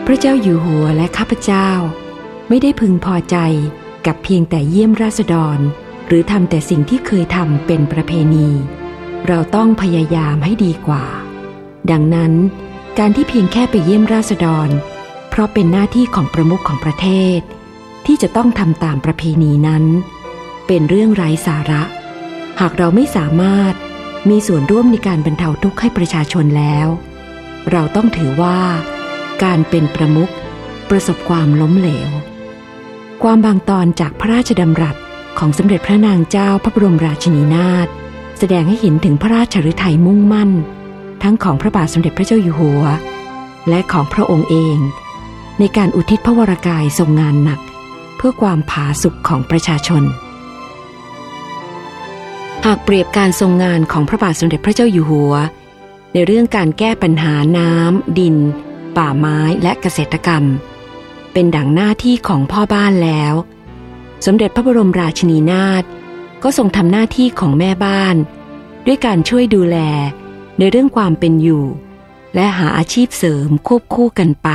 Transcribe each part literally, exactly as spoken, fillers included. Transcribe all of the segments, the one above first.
ระเจ้าอยู่หัวและข้าพเจ้าไม่ได้พึงพอใจกับเพียงแต่เยี่ยมราษฎรหรือทำแต่สิ่งที่เคยทำเป็นประเพณีเราต้องพยายามให้ดีกว่าดังนั้นการที่เพียงแค่ไปเยี่ยมราษฎรเพราะเป็นหน้าที่ของประมุขของประเทศที่จะต้องทำตามประเพณีนั้นเป็นเรื่องไร้สาระหากเราไม่สามารถมีส่วนร่วมในการบรรเทาทุกข์ให้ประชาชนแล้วเราต้องถือว่าการเป็นประมุขประสบความล้มเหลวความบางตอนจากพระราชดำรัสของสมเด็จพระนางเจ้าพระบรมราชินีนาถแสดงให้เห็นถึงพระราชฤทัยมุ่งมั่นทั้งของพระบาทสมเด็จพระเจ้าอยู่หัวและของพระองค์เองในการอุทิศพระวรกายทรงงานหนักเพื่อความผาสุกของประชาชนหากเปรียบการทรงงานของพระบาทสมเด็จพระเจ้าอยู่หัวในเรื่องการแก้ปัญหาน้ำดินป่าไม้และเกษตรกรรมเป็นดั่งหน้าที่ของพ่อบ้านแล้วสมเด็จพระบรมราชินีนาถก็ทรงทำหน้าที่ของแม่บ้านด้วยการช่วยดูแลในเรื่องความเป็นอยู่และหาอาชีพเสริมควบคู่กันไป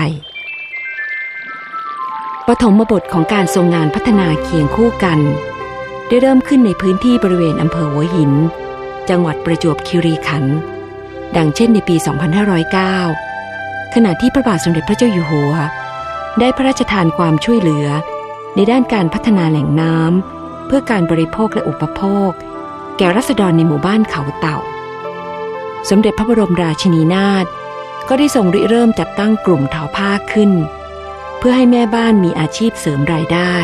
ปฐมบทของการทรงงานพัฒนาเคียงคู่กันได้เริ่มขึ้นในพื้นที่บริเวณอำเภอหัวหินจังหวัดประจวบคีรีขันธ์ดังเช่นในปี สองพันห้าร้อยเก้า ขณะที่พระบาทสมเด็จพระเจ้าอยู่หัวได้พระราชทานความช่วยเหลือในด้านการพัฒนาแหล่งน้ำเพื่อการบริโภคและอุปโภคแก่ราษฎรในหมู่บ้านเขาเต่าสมเด็จพระบรมราชินีนาถก็ได้ทรงริเริ่มจัดตั้งกลุ่มทอผ้าขึ้นเพื่อให้แม่บ้านมีอาชีพเสริมรายได้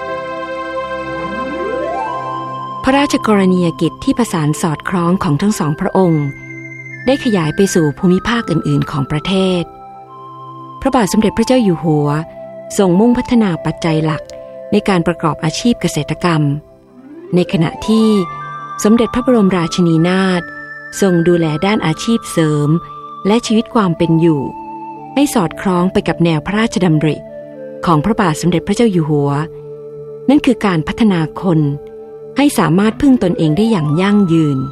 พระราชกรณียกิจที่ประสานสอดคล้องของทั้งสองพระองค์ได้ขยายไปสู่ภูมิภาคอื่นๆของประเทศพระบาทสมเด็จพระเจ้าอยู่หัวทรงมุ่งพัฒนาปัจจัยหลักในการประกอบอาชีพเกษตรกรรมในขณะที่สมเด็จพระบรมราชินีนาถทรงดูแลด้านอาชีพเสริมและชีวิตความเป็นอยู่ให้สอดคล้องไปกับแนวพระราชดำริของพระบาทสมเด็จพระเจ้าอยู่หัวนั่นคือการพัฒนาคนให้สามารถพึ่งตนเองได้อย่างยั่งยืน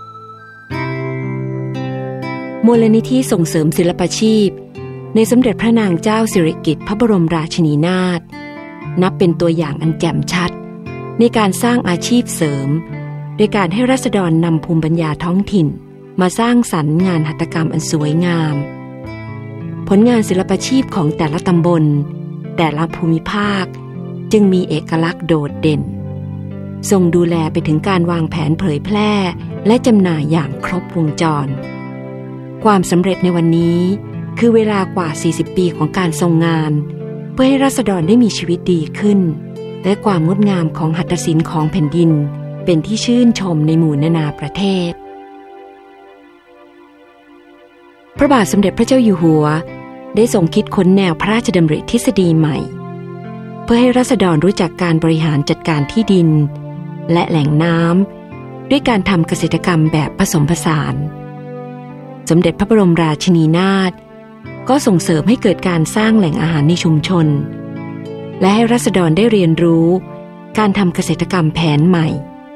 มูลนิธิส่งเสริมศิลปาชีพในสมเด็จพระนางเจ้าสิริกิติ์พระบรมราชินีนาถนับเป็นตัวอย่างอันแจ่มชัดในการสร้างอาชีพเสริมโดยการให้ราษฎรนำภูมิปัญญาท้องถิ่นมาสร้างสรรค์งานหัตถกรรมอันสวยงามผลงานศิลปาชีพของแต่ละตำบลแต่ละภูมิภาคจึงมีเอกลักษณ์โดดเด่นทรงดูแลไปถึงการวางแผนเผยแพร่และจำหน่ายอย่างครบวงจรความสำเร็จในวันนี้คือเวลากว่าสี่สิบปีของการทรงงานเพื่อให้ราษฎรได้มีชีวิตดีขึ้นและความงดงามของหัตถศิลป์ของแผ่นดินเป็นที่ชื่นชมในหมู่นานาประเทศพระบาทสมเด็จพระเจ้าอยู่หัวได้ทรงคิดค้นแนวพระราชดำริทฤษฎีใหม่เพื่อให้ราษฎรรู้จักการบริหารจัดการที่ดินและแหล่งน้ำด้วยการทำเกษตรกรรมแบบผสมผสานสมเด็จพระบรมราชินีนาถก็ส่งเสริมให้เกิดการสร้างแหล่งอาหารในชุมชนและให้ราษฎรได้เรียนรู้การทำเกษตรกรรมแผนใหม่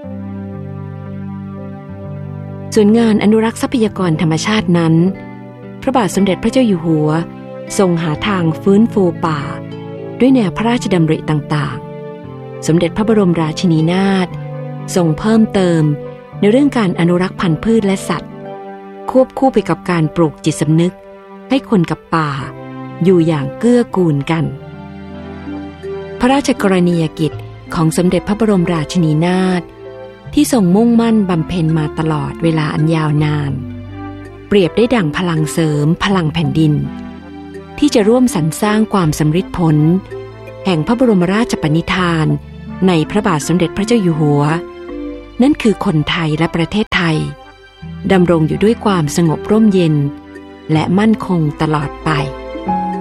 ส่วนงานอนุรักษ์ทรัพยากรธรรมชาตินั้นพระบาทสมเด็จพระเจ้าอยู่หัวทรงหาทางฟื้นฟูป่าด้วยแนวพระราชดำริต่างๆสมเด็จพระบรมราชินีนาถทรงเพิ่มเติมในเรื่องการอนุรักษ์พันธุ์พืชและสัตว์ควบคู่ไปกับการปลูกจิตสำนึกให้คนกับป่าอยู่อย่างเกื้อกูลกันพระราชกรณียกิจของสมเด็จพระบรมราชินีนาถที่ทรงมุ่งมั่นบำเพ็ญมาตลอดเวลาอันยาวนานเปรียบได้ดั่งพลังเสริมพลังแผ่นดินที่จะร่วมสรรสร้างความสำฤทธิ์ผลแห่งพระบรมราชปณิธานในพระบาทสมเด็จพระเจ้าอยู่หัวนั่นคือคนไทยและประเทศไทยดำรงอยู่ด้วยความสงบร่มเย็นและมั่นคงตลอดไป